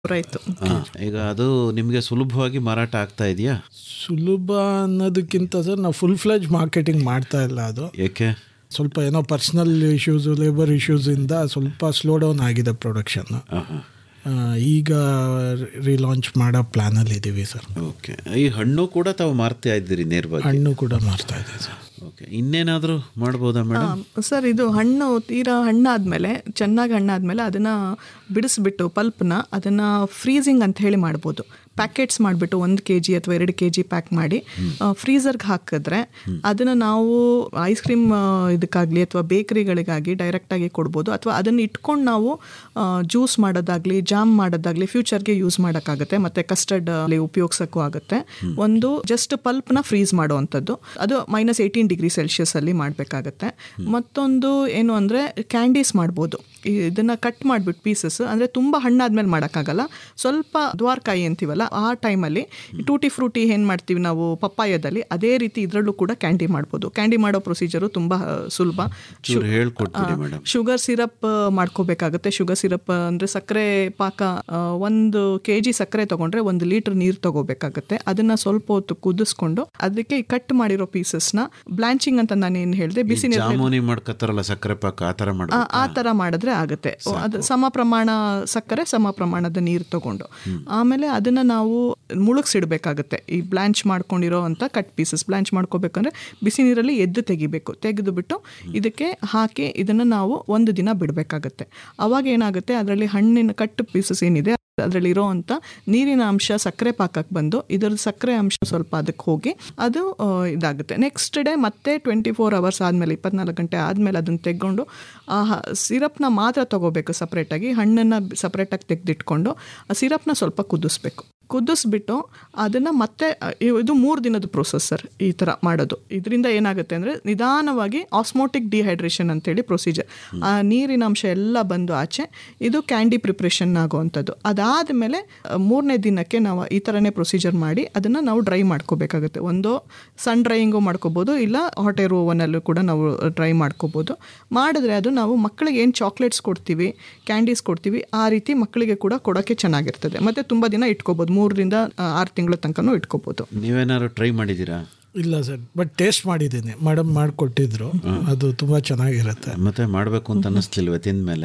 ರೈತು. ಈಗ ಅದು ನಿಮಗೆ ಸುಲಭವಾಗಿ ಮಾರಾಟ ಆಗ್ತಾ ಇದೆಯಾ? ಸುಲಭ ಅನ್ನೋದಕ್ಕಿಂತ ಸರ್ ನಾವು ಫುಲ್ ಫ್ಲೆಜ್ ಮಾರ್ಕೆಟಿಂಗ್ ಮಾಡ್ತಾ ಇಲ್ಲ. ಅದು ಏಕೆ? ಸ್ವಲ್ಪ ಏನೋ ಪರ್ಸ್ನಲ್ ಇಶ್ಯೂಸು, ಲೇಬರ್ ಇಶ್ಯೂಸಿಂದ ಸ್ವಲ್ಪ ಸ್ಲೋ ಡೌನ್ ಆಗಿದೆ ಪ್ರೊಡಕ್ಷನ್. ಈಗ ರಿಲಾಂಚ್ ಮಾಡೋ ಪ್ಲ್ಯಾನಲ್ಲಿ ಇದ್ದೀವಿ ಸರ್. ಓಕೆ. ಈ ಹಣ್ಣು ಕೂಡ ತಾವು ಮಾರ್ತಾ ಇದ್ದೀರಿ ನೇರವಾಗಿ? ಹಣ್ಣು ಕೂಡ ಮಾರ್ತಾ ಇದ್ದೀವಿ ಸರ್. ಓಕೆ. ಇನ್ನೇನಾದರೂ ಮಾಡ್ಬೋದಾ ಮೇಡಮ್? ಸರ್, ಇದು ಹಣ್ಣು ತೀರಾ ಹಣ್ಣಾದಮೇಲೆ, ಚೆನ್ನಾಗಿ ಹಣ್ಣಾದಮೇಲೆ ಅದನ್ನು ಬಿಡಿಸ್ಬಿಟ್ಟು ಪಲ್ಪ್ನ ಅದನ್ನು ಫ್ರೀಸಿಂಗ್ ಅಂತ ಹೇಳಿ ಮಾಡ್ಬೋದು. ಪ್ಯಾಕೆಟ್ಸ್ ಮಾಡಿಬಿಟ್ಟು 1 kg ಅಥವಾ 2 kg ಪ್ಯಾಕ್ ಮಾಡಿ ಫ್ರೀಸರ್ಗೆ ಹಾಕಿದ್ರೆ ಅದನ್ನು ನಾವು ಐಸ್ ಕ್ರೀಮ್ ಇದಕ್ಕಾಗಲಿ ಅಥವಾ ಬೇಕರಿಗಳಿಗಾಗಿ ಡೈರೆಕ್ಟಾಗಿ ಕೊಡ್ಬೋದು. ಅಥವಾ ಅದನ್ನು ಇಟ್ಕೊಂಡು ನಾವು ಜ್ಯೂಸ್ ಮಾಡೋದಾಗಲಿ, ಜಾಮ್ ಮಾಡೋದಾಗಲಿ ಫ್ಯೂಚರ್ಗೆ ಯೂಸ್ ಮಾಡೋಕ್ಕಾಗುತ್ತೆ. ಮತ್ತು ಕಸ್ಟರ್ಡ್ ಅಲ್ಲಿ ಉಪಯೋಗಿಸೋಕ್ಕೂ ಆಗುತ್ತೆ. ಒಂದು ಜಸ್ಟ್ ಪಲ್ಪ್ನ ಫ್ರೀಸ್ ಮಾಡುವಂಥದ್ದು, ಅದು -18 ಡಿಗ್ರಿ ಸೆಲ್ಸಿಯಸ್ ಅಲ್ಲಿ ಮಾಡಬೇಕಾಗತ್ತೆ. ಮತ್ತೊಂದು ಏನು ಅಂದರೆ ಕ್ಯಾಂಡೀಸ್ ಮಾಡ್ಬೋದು. ಇದನ್ನು ಕಟ್ ಮಾಡಿಬಿಟ್ಟು ಪೀಸಸ್, ಅಂದರೆ ತುಂಬ ಹಣ್ಣಾದ್ಮೇಲೆ ಮಾಡೋಕ್ಕಾಗಲ್ಲ. ಸ್ವಲ್ಪ ದ್ವಾರಕಾಯಿ ಅಂತೀವಲ್ಲ, ಆ ಟೈಮಲ್ಲಿ ಟೂಟಿ ಫ್ರೂಟಿ ಏನು ಮಾಡ್ತೀವಿ ನಾವು ಪಪ್ಪಾಯದಲ್ಲಿ, ಅದೇ ರೀತಿ ಇದರಲ್ಲೂ ಕೂಡ ಕ್ಯಾಂಡಿ ಮಾಡ್ಬೋದು. ಕ್ಯಾಂಡಿ ಮಾಡೋ ಪ್ರೊಸೀಜರು ತುಂಬ ಸುಲಭ. ಶುಗರ್ ಸಿರಪ್ ಮಾಡ್ಕೋಬೇಕಾಗುತ್ತೆ. ಶುಗರ್ ಸಿರಪ್ ಅಂದರೆ ಸಕ್ಕರೆ ಪಾಕ, 1 kg ಸಕ್ಕರೆ ತೊಗೊಂಡ್ರೆ 1 ಲೀಟರ್ ನೀರು ತೊಗೋಬೇಕಾಗುತ್ತೆ. ಅದನ್ನು ಸ್ವಲ್ಪ ಹೊತ್ತು ಕುದಿಸ್ಕೊಂಡು ಅದಕ್ಕೆ ಕಟ್ ಮಾಡಿರೋ ಪೀಸಸ್ನ ಬ್ಲಾಂಚಿಂಗ್ ಅಂತ ನಾನು ಏನು ಹೇಳಿದೆ, ಬಿಸಿ ನೀರು ಮಾಡ್ಕೊತಾರಲ್ಲ ಸಕ್ಕರೆ ಪಾಕ, ಆ ಥರ ಮಾಡಿದ್ರೆ ಆಗುತ್ತೆ. ಅದು ಸಮ ಪ್ರಮಾಣ ಸಕ್ಕರೆ, ಸಮ ಪ್ರಮಾಣದ ನೀರು ತಗೊಂಡು ಆಮೇಲೆ ಅದನ್ನು ನಾವು ಮುಳುಗಿಸಿಡ್ಬೇಕಾಗುತ್ತೆ. ಈ ಬ್ಲಾಂಚ್ ಮಾಡ್ಕೊಂಡಿರೋ ಅಂತ ಕಟ್ ಪೀಸಸ್ ಬ್ಲಾಂಚ್ ಮಾಡ್ಕೋಬೇಕಂದ್ರೆ ಬಿಸಿ ನೀರಲ್ಲಿ ತೆಗಿಬೇಕು. ತೆಗೆದು ಬಿಟ್ಟು ಇದಕ್ಕೆ ಹಾಕಿ ಇದನ್ನು ನಾವು 1 ದಿನ ಬಿಡಬೇಕಾಗತ್ತೆ. ಅವಾಗ ಏನಾಗುತ್ತೆ, ಅದರಲ್ಲಿ ಹಣ್ಣಿನ ಕಟ್ ಪೀಸಸ್ ಏನಿದೆ ಅದರಲ್ಲಿರೋ ಅಂಥ ನೀರಿನ ಅಂಶ ಸಕ್ಕರೆ ಪಾಕಕ್ಕೆ ಬಂದು ಇದರ ಸಕ್ಕರೆ ಅಂಶ ಸ್ವಲ್ಪ ಅದಕ್ಕೆ ಹೋಗಿ ಅದು ಇದಾಗುತ್ತೆ. ನೆಕ್ಸ್ಟ್ ಡೇ ಮತ್ತೆ 24 hours ಆದಮೇಲೆ, 24 ಗಂಟೆ ಆದಮೇಲೆ ಅದನ್ನು ತೆಗೆದುಕೊಂಡು ಆ ಸಿರಪ್ನ ಮಾತ್ರ ತೊಗೋಬೇಕು ಸಪ್ರೇಟಾಗಿ. ಹಣ್ಣನ್ನು ಸಪ್ರೇಟಾಗಿ ತೆಗೆದಿಟ್ಕೊಂಡು ಆ ಸಿರಪ್ನ ಸ್ವಲ್ಪ ಕುದಿಸ್ಬಿಟ್ಟು ಅದನ್ನು ಮತ್ತೆ, ಇದು 3 ದಿನದ ಪ್ರೊಸೆಸ್ ಸರ್ ಈ ಥರ ಮಾಡೋದು. ಇದರಿಂದ ಏನಾಗುತ್ತೆ ಅಂದರೆ ನಿಧಾನವಾಗಿ ಆಸ್ಮೋಟಿಕ್ ಡಿಹೈಡ್ರೇಷನ್ ಅಂತೇಳಿ ಪ್ರೊಸೀಜರ್, ಆ ನೀರಿನ ಅಂಶ ಎಲ್ಲ ಬಂದು ಆಚೆ ಇದು ಕ್ಯಾಂಡಿ ಪ್ರಿಪ್ರೇಷನ್ ಆಗುವಂಥದ್ದು. ಅದಾದಮೇಲೆ 3ನೇ ದಿನಕ್ಕೆ ನಾವು ಈ ಥರನೇ ಪ್ರೊಸೀಜರ್ ಮಾಡಿ ಅದನ್ನು ನಾವು ಡ್ರೈ ಮಾಡ್ಕೋಬೇಕಾಗುತ್ತೆ. ಒಂದು ಸನ್ ಡ್ರೈಯಿಂಗು ಮಾಡ್ಕೋಬೋದು, ಇಲ್ಲ ಹಾಟ್ ಏರ್ ಓವನಲ್ಲೂ ಕೂಡ ನಾವು ಡ್ರೈ ಮಾಡ್ಕೋಬೋದು. ಮಾಡಿದ್ರೆ ಅದು ನಾವು ಮಕ್ಕಳಿಗೆ ಏನು ಚಾಕ್ಲೇಟ್ಸ್ ಕೊಡ್ತೀವಿ, ಕ್ಯಾಂಡೀಸ್ ಕೊಡ್ತೀವಿ, ಆ ರೀತಿ ಮಕ್ಕಳಿಗೆ ಕೂಡ ಕೊಡೋಕ್ಕೆ ಚೆನ್ನಾಗಿರ್ತದೆ. ಮತ್ತು ತುಂಬ ದಿನ ಇಟ್ಕೋಬೋದು, 3 ರಿಂದ 6 ತಿಂಗಳ ತನಕನೂ ಇಟ್ಕೋಬೋದು. ನೀವೇನಾದ್ರು ಟ್ರೈ ಮಾಡಿದ್ದೀರಾ? ಇಲ್ಲ ಸರ್, ಬಟ್ ಟೇಸ್ಟ್ ಮಾಡಿದ್ದೀನಿ. ಮೇಡಮ್ ಮಾಡಿಕೊಟ್ಟಿದ್ರು, ಅದು ತುಂಬ ಚೆನ್ನಾಗಿರುತ್ತೆ. ಮತ್ತೆ ಮಾಡಬೇಕು ಅಂತ ಅನ್ನಿಸ್ತಿಲ್ವ? ತಿಂದಮೇಲೆ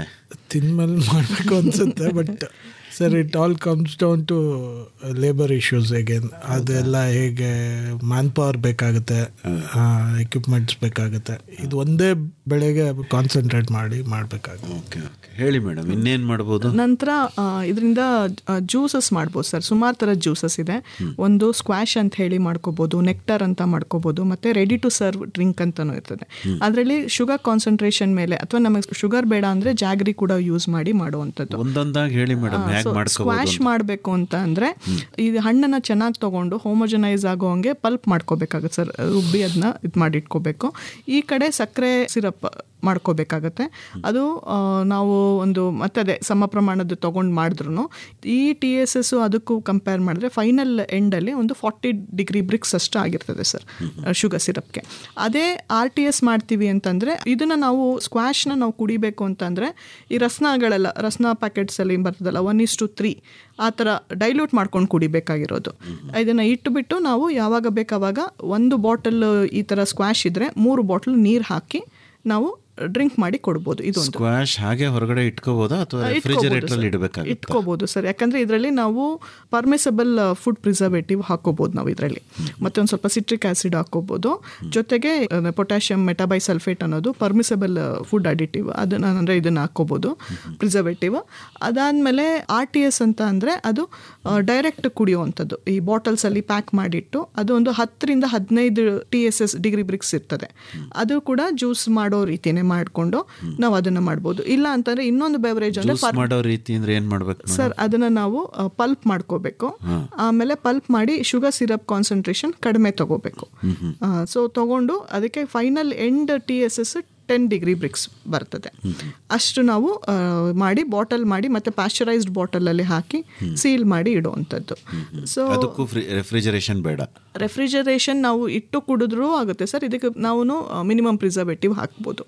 ಮಾಡಬೇಕು ಅನ್ಸುತ್ತೆ. But sir, it all comes down to labour issues again. ಅದೆಲ್ಲ ಹೇಗೆ ಮ್ಯಾನ್ ಪವರ್ ಬೇಕಾಗುತ್ತೆ, ಎಕ್ವಿಪ್ಮೆಂಟ್ಸ್ ಬೇಕಾಗುತ್ತೆ. ಇದು ಒಂದೇ ಬೆಳೆಗೆ ಕಾನ್ಸಂಟ್ರೇಟ್ ಮಾಡಿ ಮಾಡಬೇಕಾಗುತ್ತೆ. ಓಕೆ, ಹೇಳಿ ಮೇಡಮ್, ಇನ್ನೇನು ಮಾಡ್ಬೋದು? ನಂತರ ಇದರಿಂದ ಜ್ಯೂಸಸ್ ಮಾಡ್ಬೋದು ಸರ್. ಸುಮಾರು ಥರದ ಜ್ಯೂಸಸ್ ಇದೆ. ಒಂದು ಸ್ಕ್ವಾಶ್ ಅಂತ ಹೇಳಿ ಮಾಡ್ಕೋಬೋದು, ನೆಕ್ಟರ್ ಅಂತ ಮಾಡ್ಕೋಬೋದು, ಮತ್ತು ರೆಡಿ ಟು ಸರ್ವ್ ಡ್ರಿಂಕ್ ಅಂತಲೂ ಇರ್ತದೆ. ಅದರಲ್ಲಿ ಶುಗರ್ ಕಾನ್ಸಂಟ್ರೇಷನ್ ಮೇಲೆ, ಅಥವಾ ನಮಗೆ ಶುಗರ್ ಬೇಡ ಅಂದರೆ ಜಾಗ್ರಿ ಕೂಡ ಯೂಸ್ ಮಾಡಿ ಮಾಡುವಂಥದ್ದು. ಒಂದೊಂದಾಗಿ ಹೇಳಿ ಮೇಡಮ್. ಸ್ಕ್ವಾಶ್ ಮಾಡಬೇಕು ಅಂತ ಅಂದರೆ ಈ ಹಣ್ಣನ್ನು ಚೆನ್ನಾಗಿ ತೊಗೊಂಡು ಹೋಮೋಜನೈಸ್ ಆಗೋ ಹಂಗೆ ಪಲ್ಪ್ ಮಾಡ್ಕೋಬೇಕಾಗುತ್ತೆ ಸರ್. ರುಬ್ಬಿ ಅದನ್ನ ಇದು ಮಾಡಿ ಇಟ್ಕೋಬೇಕು. ಈ ಕಡೆ ಸಕ್ಕರೆ ಸಿರಪ್ ಮಾಡ್ಕೋಬೇಕಾಗತ್ತೆ. ಅದು ನಾವು ಒಂದು ಮತ್ತದೇ ಸಮ ಪ್ರಮಾಣದ ತೊಗೊಂಡು ಮಾಡಿದ್ರು ಈ TSS ಅದಕ್ಕೂ ಕಂಪೇರ್ ಮಾಡಿದ್ರೆ ಫೈನಲ್ ಎಂಡಲ್ಲಿ ಒಂದು 40 ಡಿಗ್ರಿ ಬ್ರಿಕ್ಸ್ ಅಷ್ಟು ಆಗಿರ್ತದೆ ಸರ್ ಶುಗರ್ ಸಿರಪ್ಗೆ. ಅದೇ RTS ಮಾಡ್ತೀವಿ ಅಂತಂದರೆ ಇದನ್ನು ನಾವು ಸ್ಕ್ವಾಶ್ನ ನಾವು ಕುಡಿಬೇಕು ಅಂತಂದರೆ ಈ ರಸ್ನ ಪ್ಯಾಕೆಟ್ಸಲ್ಲಿ ಬರ್ತದಲ್ಲ 1:3 ಆ ಥರ ಡೈಲ್ಯೂಟ್ ಮಾಡ್ಕೊಂಡು ಕುಡಿಬೇಕಾಗಿರೋದು. ಇದನ್ನು ಇಟ್ಟುಬಿಟ್ಟು ನಾವು ಯಾವಾಗ ಬೇಕಾವಾಗ 1 ಬಾಟಲ್ ಈ ಥರ ಸ್ಕ್ವಾಶ್ ಇದ್ದರೆ 3 ಬಾಟಲ್ ನೀರು ಹಾಕಿ ನಾವು ಡ್ರಿಂಕ್ ಮಾಡಿ ಕೊಡ್ಬೋದು. ಇದೊಂದು ಸ್ಕ್ವಾಶ್ ಹಾಗೆ ಹೊರಗಡೆ ಇಟ್ಕೋಬೋದಾ ಅಥವಾ ರೆಫ್ರಿಜರೇಟರಲ್ಲಿ ಇಡಬೇಕಾಗುತ್ತಾ? ಇಟ್ಕೋಬೋದು ಸರ್, ಯಾಕಂದರೆ ಇದರಲ್ಲಿ ನಾವು ಪರ್ಮಿಸಬಲ್ ಫುಡ್ ಪ್ರಿಸರ್ವೇಟಿವ್ ಹಾಕೋಬೋದು ನಾವು ಇದರಲ್ಲಿ. ಮತ್ತು ಒಂದು ಸ್ವಲ್ಪ ಸಿಟ್ರಿಕ್ ಆ್ಯಸಿಡ್ ಹಾಕೋಬೋದು. ಜೊತೆಗೆ ಪೊಟ್ಯಾಷಿಯಂ ಮೆಟಾಬೈಸಲ್ಫೇಟ್ ಅನ್ನೋದು ಪರ್ಮಿಸಬಲ್ ಫುಡ್ ಅಡಿಟಿವ್, ಅದನ್ನು ಅಂದರೆ ಇದನ್ನು ಹಾಕೋಬೋದು ಪ್ರಿಸರ್ವೇಟಿವ್. ಅದಾದಮೇಲೆ RTS ಅಂತ ಅಂದರೆ ಅದು ಡೈರೆಕ್ಟ್ ಕುಡಿಯುವಂಥದ್ದು. ಈ ಬಾಟಲ್ಸಲ್ಲಿ ಪ್ಯಾಕ್ ಮಾಡಿಟ್ಟು ಅದು ಒಂದು 10 ರಿಂದ 15 TSS ಡಿಗ್ರಿ ಬ್ರಿಕ್ಸ್ ಇರ್ತದೆ. ಅದು ಕೂಡ ಜ್ಯೂಸ್ ಮಾಡೋ ರೀತಿಯೇ ಮಾಡಿಕೊಂಡು ನಾವು ಅದನ್ನು ಮಾಡ್ಬೋದು. ಇಲ್ಲ ಅಂತಂದ್ರೆ ಇನ್ನೊಂದು ಬೆವರೇಜ್ ಅಂದ್ರೆ ಮಾಡೋ ರೀತಿ ಅಂದ್ರೆ ಏನು ಮಾಡಬೇಕು ಸರ್, ಅದನ್ನು ನಾವು ಪಲ್ಪ್ ಮಾಡ್ಕೋಬೇಕು. ಆಮೇಲೆ ಪಲ್ಪ್ ಮಾಡಿ ಶುಗರ್ ಸಿರಪ್ ಕಾನ್ಸಂಟ್ರೇಷನ್ ಕಡಿಮೆ ತಗೋಬೇಕು. ಸೊ ತಗೊಂಡು ಅದಕ್ಕೆ final end TSS 10 degree BRICS ಬರ್ತದೆ. ಅಷ್ಟು ನಾವು ಮಾಡಿ ಬಾಟಲ್ ಮಾಡಿ ಮತ್ತೆ ಪ್ಯಾಶ್ಚರೈಸ್ಡ್ ಬಾಟಲಲ್ಲಿ ಹಾಕಿ ಸೀಲ್ ಮಾಡಿ ಇಡುವಂಥದ್ದು. ಸೊ ಅದಕ್ಕೂ ರೆಫ್ರಿಜರೇಷನ್ ಬೇಡ. ರೆಫ್ರಿಜರೇಷನ್ ನಾವು ಇಟ್ಟು ಕುಡಿದ್ರೂ ಆಗುತ್ತೆ ಸರ್. ಇದಕ್ಕೆ ನಾವು ಮಿನಿಮಮ್ ಪ್ರಿಸರ್ವೇಟಿವ್ ಹಾಕ್ಬೋದು.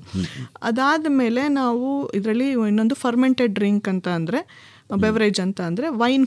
ಅದಾದ ಮೇಲೆ ನಾವು ಇದರಲ್ಲಿ ಇನ್ನೊಂದು ಫರ್ಮೆಂಟೆಡ್ ಡ್ರಿಂಕ್ ಅಂತ ಅಂದರೆ ಬೆವರೇಜ್ ಅಂತ ಅಂದರೆ ವೈನ್